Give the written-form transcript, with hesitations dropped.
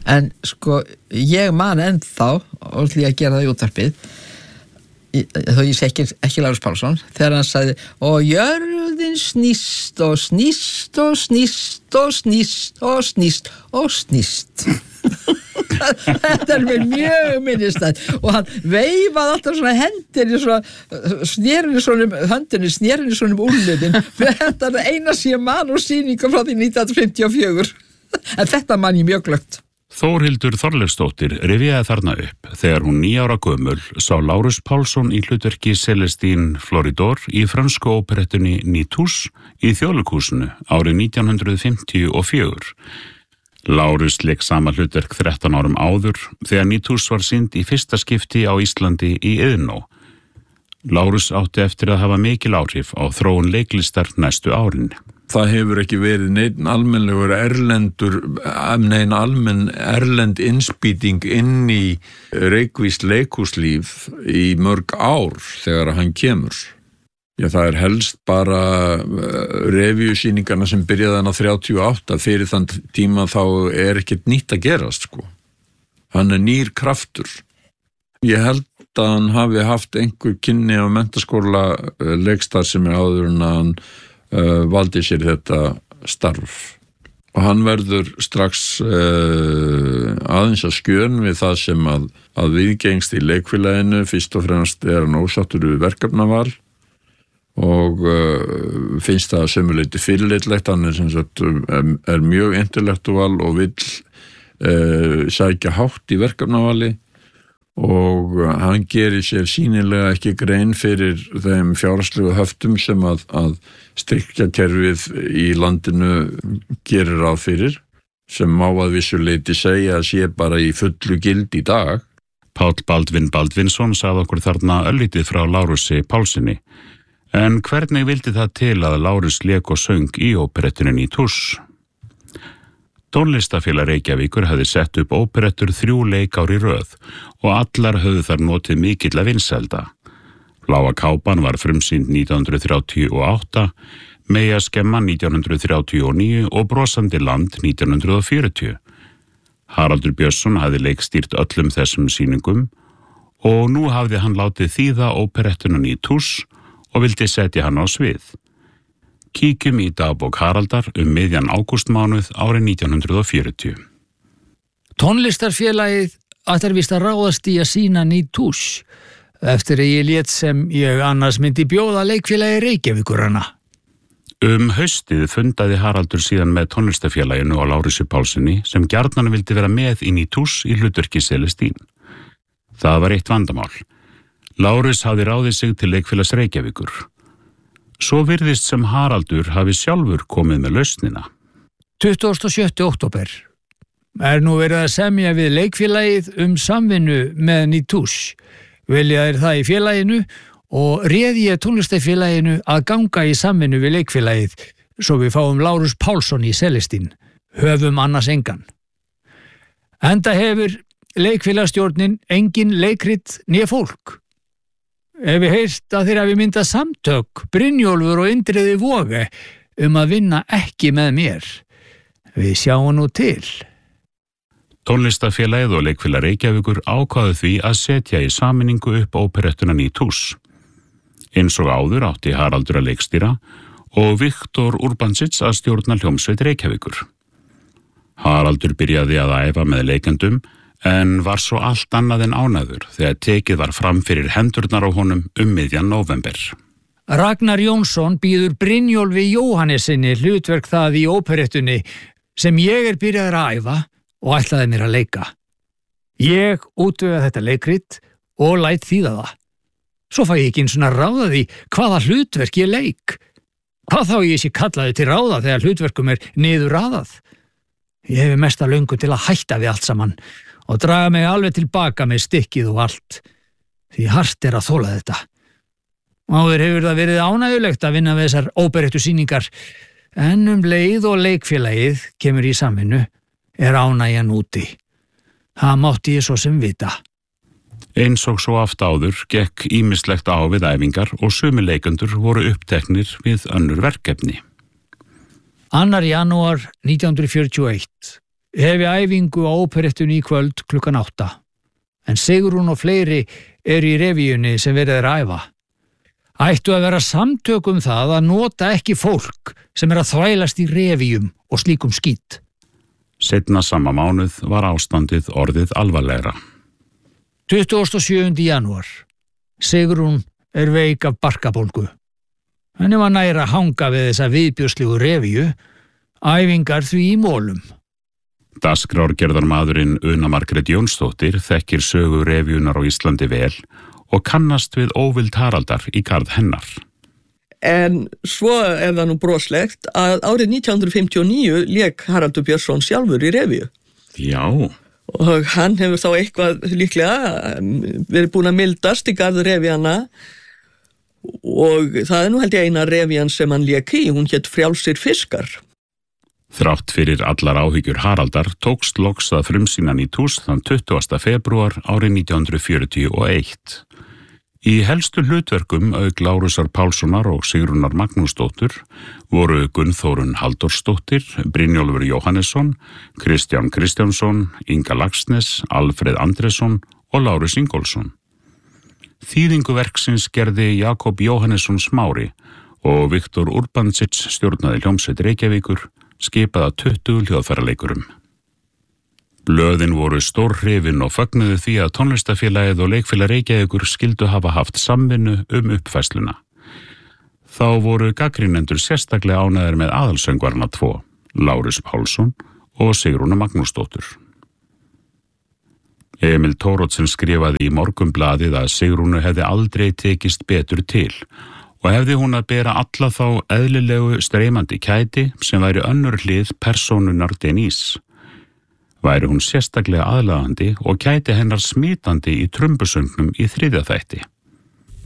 en sko, ég man ennþá og því að gera það í útvarpið þó ég sé ekki Lárus Pálsson þegar hann sagði og jörðin snýst og snýst og snýst og snýst og snýst og snýst þetta mér mjög minnistætt og hann veifaði alltaf svona hendinni svona snérinni svona úrliðin þetta eina sé man og sýninga frá því 1954 en þetta man ég mjög glöggt. Þórhildur Þorleifsdóttir rifjaði þarna upp þegar hún 9 ára gömul sá Lárus Pálsson í hlutverki Célestine Floridor í frönsku óperettunni Nitouche í Þjóðleikhúsinu árið 1954. Lárus lék sama hlutverk 13 árum áður þegar Nitouche var sýnd í fyrsta skipti á Íslandi í Iðnó. Lárus átti eftir að hafa mikil áhrif á þróun leiklistar næstu árin. Það hefur ekki verið neinn almennilegur erlend innspýting inn í reykvískt leikhúslíf í mörg ár þegar hann kemur. Já, það helst bara revíusýningarna sem byrjaði hann á 38 fyrir þann tíma þá ekkert nýtt að gerast, sko. Hann nýr kraftur. Ég held að hann hafi haft einhver kynni á menntaskóla leikstarfsemi áður en hann valdi sér þetta starf og hann verður strax aðeins að skjön við það sem að viðgengst í leikfélaginu fyrst og fremst hann ósáttur við verkefnaval og finnst það sömuleyti fyrirlitlegt hann sem sagt mjög intellektual og vill sækja hátt í verkefnavali og hann gerir sér sýnilega ekki grein fyrir þeim fjárhagslegu höftum sem að styrkjakerfið í landinu gerir ráð fyrir, sem má að vissu leyti segja að sé bara í fullu gild í dag. Páll Baldvin Baldvinsson sagði okkur þarna örlítið frá Lárusi Pálssyni. En hvernig vildi það til að Lárus lék og söng í óperettunni Nitouche? Tónlistafélag Reykjavíkur hafði sett upp óperettur 3 leikár í röð og allar höfðu þar notið mikilla vinsælda. Bláa kápan var frumsýnd 1938, Meja skemman 1939 og Brosandi land 1940. Haraldur Björnsson hafði leikstýrt öllum þessum sýningum og nú hafði hann látið þýða óperettuna Nitouche og vildi setja hann á svið. Kíkjum í dagbók Haraldar miðjan ágústmánuð árið 1940. Tónlistarfélagið ætlar víst að ráðast í að sýna Nitouche eftir að ég lét sem ég annars myndi bjóða leikfélagi Reykjavíkur hana. Haustið fundaði Haraldur síðan með tónlistarfélaginu og Lárusi Pálssyni sem gjarnan vildi vera með í Nitouche í hlutverki Célestine. Það var eitt vandamál. Lárus hafði ráðið sig til leikfélags Reykjavíkur. Svo virðist sem Haraldur hafi sjálfur komið með lausnina. 27. október nú verið að semja við leikfélagið samvinnu með Nitouche. Vilja þeir það í félaginu og réði ég tónlistarfélaginu að ganga í samvinnu við leikfélagið svo við fáum Lárus Pálsson í Célestine, höfum annars engan. Enda hefur leikfélagsstjórnin engin leikrit né fólk. Ef við heyrt að þeir hafi myndað samtök, Brynjólfur og Indriði Voge að vinna ekki með mér. Við sjáum nú til. Tónlistafélagið og leikfélag Reykjavíkur ákváðu því að setja í sameiningu upp óperettuna Nitouche. Eins og áður átti Haraldur að leikstýra og Viktor Urbansits að stjórna hljómsveit Reykjavíkur. Haraldur byrjaði að æfa með leikendum en var svo allt annað en ánægður þegar tekið var fram fyrir hendurnar á honum miðjan nóvember. Ragnar Jónsson býður Brynjólfi Jóhannesinni hlutverk það í óperettunni sem ég byrjaður að æfa og ætlaði mér að leika. Ég útvega þetta leikrit og læt þýða það. Svo fæ ég ekki eins og ráða því hvaða hlutverk ég leik. Hvað þá ég sé kallaði til ráða þegar hlutverkum niður raðað. Ég hefi mesta löngu til að hætta við allt saman og draga mig alveg tilbaka með stykkið og allt, því hart að þola þetta. Áður hefur það verið ánægjulegt að vinna við þessar óperettusýningar, en leið og leikfélagið kemur í samvinnu ánægjan úti. Það mátti ég svo sem vita. Eins og svo aft áður gekk ýmislegt á við æfingar og sumir leikendur voru uppteknir við önnur verkefni. 2. janúar 1941. hefi æfingu á óperettunni í kvöld klukkan 8. En Sigrún og fleiri eru í revíunni sem verið að æfa. Ættu að vera samtök það að nota ekki fólk sem að þvælast í revíum og slíkum skít. Seinna sama mánuð var ástandið orðið alvarlegra. 27. janúar. Sigrún veik af barkabólgu. Henni var nær að hanga við þessa viðbjóðslegu revíu, æfingar því í mólum. Dagskrárgerðarmaðurinn Una Margrét Jónsdóttir þekkir sögu revíunar á Íslandi vel og kannast við óvild Haraldar í garð hennar. En svo það nú broslegt að árið 1959 lék Haraldur Björnsson sjálfur í revíu. Já. Og hann hefur þá eitthvað líklega verið búin að mildast í garð revíana og það nú held ég eina revían sem hann lék í, hún hét Frjálsir fiskar. Þrátt fyrir allar áhyggjur Haraldar tókst loks að frumsýna í Tús þann 20. febrúar árið 1941. Í helstu hlutverkum auk Lárusar Pálssonar og Sigrúnar Magnúsdóttur voru Gunnþórunn Halldórsdóttir, Brynjólfur Jóhannesson, Kristján Kristjánsson, Inga Laxness, Alfreð Andresson og Lárus Ingólfsson. Þýðingu verksins gerði Jakob Jóhannesson Smári og Viktor Urbansits stjórnaði hljómsveit Reykjavíkur, skipaða 20 hljóðfæraleikurum. Blöðin voru stórhrifin og fögnuðu því að tónlistafélagið og leikfélag Reykjavíkur skildu hafa haft samvinnu uppfærsluna. Þá voru gagnrýnendur sérstaklega ánægðir með aðalsöngvarana 2, Lárus Pálsson og Sigrúnu Magnúsdóttur. Emil Thoroddsen skrifaði í Morgunblaðið að Sigrúnu hefði aldrei tekist betur til og hefði hún að bera alla þá eðlilegu streymandi kæti sem væri önnur hlið persónunar Denise. Væri hún sérstaklega aðlaðandi og kæti hennar smitandi í trumbusöngnum í 3. þætti.